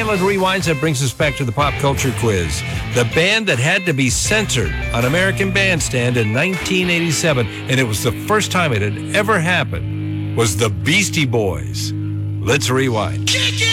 Silent Rewinds, that brings us back to the pop culture quiz. The band that had to be censored on American Bandstand in 1987, and it was the first time it had ever happened, was the Beastie Boys. Let's rewind. Kick it!